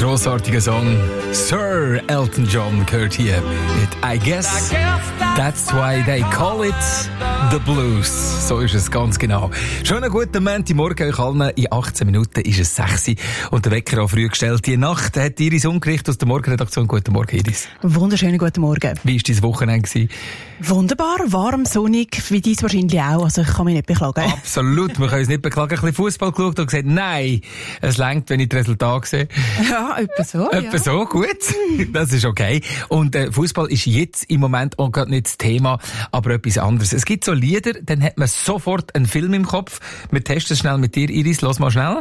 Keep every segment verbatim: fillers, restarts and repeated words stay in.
Grossartiger Song. Sir Elton John gehört hier mit I Guess That's Why They Call It The Blues. So ist es ganz genau. Schönen guten Montagmorgen euch allen. In achtzehn Minuten ist es sechs Uhr und der Wecker auch früh gestellt. Die Nacht hat Iris umgerichtet aus der Morgenredaktion. Guten Morgen, Iris. Wunderschönen guten Morgen. Wie war dein Wochenende gewesen? Wunderbar, warm, sonnig, wie dies wahrscheinlich auch. Also ich kann mich nicht beklagen. Absolut, wir können uns nicht beklagen. Ein bisschen Fußball geschaut und gesagt, nein, es reicht, wenn ich das Resultat sehe. Ja, etwa so. Etwa ja. so, gut. Das ist okay. Und äh, Fußball ist jetzt im Moment auch gerade nicht das Thema, aber etwas anderes. Es gibt so Lieder, dann hat man sofort einen Film im Kopf. Wir testen es schnell mit dir, Iris. Los mal schnell.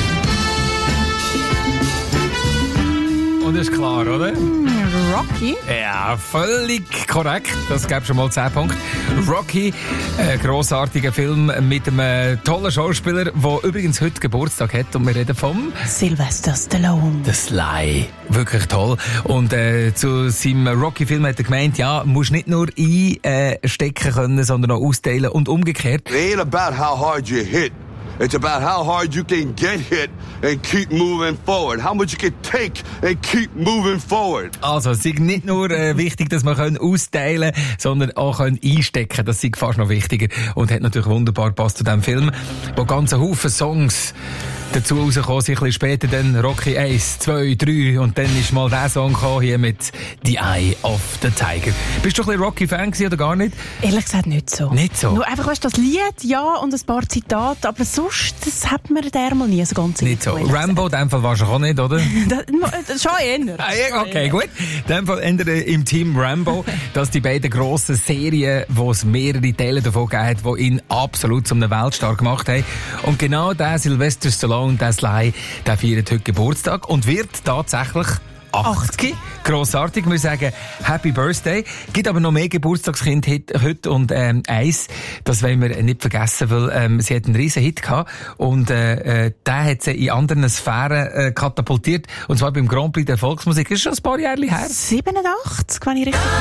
Und das ist klar, oder? Rocky? Ja, völlig korrekt. Das gäbe schon mal zehn Punkte. Rocky, ein grossartiger Film mit einem tollen Schauspieler, der übrigens heute Geburtstag hat. Und wir reden vom Sylvester Stallone. The Sly. Wirklich toll. Und äh, zu seinem Rocky-Film hat er gemeint, ja, musst nicht nur einstecken können, sondern auch austeilen und umgekehrt. It ain't about how hard you hit. It's about how hard you can get hit and keep moving forward. How much you can take and keep moving forward. Also, es ist nicht nur äh, wichtig, dass man können austeilen kann, sondern auch können einstecken. Das ist fast noch wichtiger. Und hat natürlich wunderbar gepasst zu diesem Film, wo ganze Haufen Songs dazu rausgekommen sind. Ein bisschen später dann Rocky eins, zwei, drei und dann ist mal der Song gekommen, hier mit The Eye of the Tiger. Bist du ein bisschen Rocky-Fan gewesen oder gar nicht? Ehrlich gesagt nicht so. Nicht so? Nur einfach, weißt du, das Lied, ja, und ein paar Zitate, aber sonst, das hat mir der mal nie so ganz Nicht so. Rambo, in dem Fall warst du auch nicht, oder? das, das schon eher. Ah, ja, okay, gut. In dem Fall ändere im Team Rambo, dass die beiden grossen Serien, wo es mehrere Teile davon gegeben hat, die ihn absolut zum Weltstar gemacht haben. Und genau der Sylvester Stallone, der Sly, der feiert heute Geburtstag und wird tatsächlich achtzig. Grossartig, wir sagen Happy Birthday. Gibt aber noch mehr Geburtstagskind heute und ähm, eins, das wollen wir nicht vergessen, weil ähm, sie hat einen riesen Hit gehabt und äh, äh, der hat sie in anderen Sphären äh, katapultiert und zwar beim Grand Prix der Volksmusik. Das ist schon ein paar Jahre her. siebenundachtzig, wenn ich richtig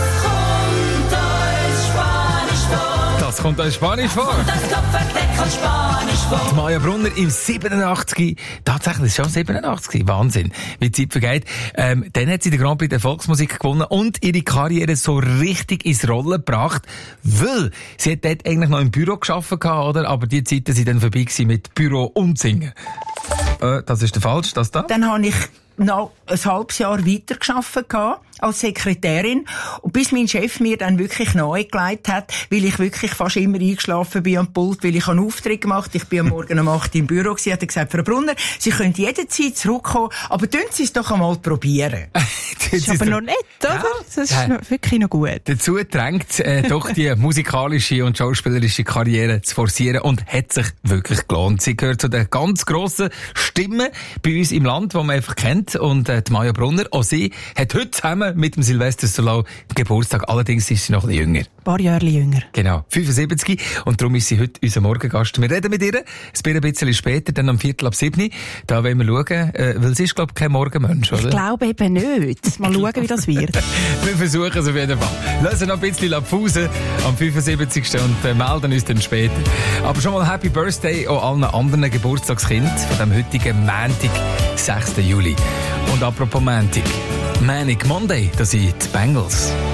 Das kommt als Spanisch vor. Das Kopfverdeck kommt Spanisch vor. Die Maja Brunner im siebenundachtzig. Tatsächlich schon siebenundachtzig. Wahnsinn, wie die Zeit vergeht. Ähm, dann hat sie den Grand Prix der Volksmusik gewonnen und ihre Karriere so richtig ins Rollen gebracht, weil sie hat dort eigentlich noch im Büro gearbeitet, oder? Aber die Zeiten sind dann vorbei gewesen mit Büro und Singen. Äh, das ist der falsch, das da? Dann habe ich noch ein halbes Jahr weiter gearbeitet als Sekretärin. Und bis mein Chef mir dann wirklich nahegelegt hat, weil ich wirklich fast immer eingeschlafen bin am Pult, weil ich einen Auftritt gemacht habe. Ich bin am Morgen um acht Uhr im Büro gewesen, hat er gesagt, Frau Brunner, Sie können jederzeit zurückkommen, aber tun Sie es doch einmal probieren. Das ist aber noch nicht, oder? Ja. Das ist ja. noch, wirklich noch gut. Dazu drängt äh, doch die musikalische und schauspielerische Karriere zu forcieren und hat sich wirklich gelohnt. Sie gehört zu den ganz grossen Stimmen bei uns im Land, die man einfach kennt. Und äh, die Maja Brunner, auch sie, hat heute zusammen mit dem Sylvester Stallone Geburtstag. Allerdings ist sie noch ein bisschen jünger. Ein paar Jahre jünger. Genau, fünfundsiebzig. Und darum ist sie heute unser Morgengast. Wir reden mit ihr ein bisschen später, dann am Viertel ab sieben. Da wollen wir schauen, äh, weil sie ist, glaube ich, kein Morgenmensch, oder? Ich glaube eben nicht. Mal schauen, wie das wird. Wir versuchen es auf jeden Fall. Lassen noch ein bisschen Pause am fünfundsiebzigsten und äh, melden uns dann später. Aber schon mal Happy Birthday an allen anderen Geburtstagskindern von dem heutigen Montag, sechsten Juli. Und apropos Montag, Manic Monday, das sind die Bengals.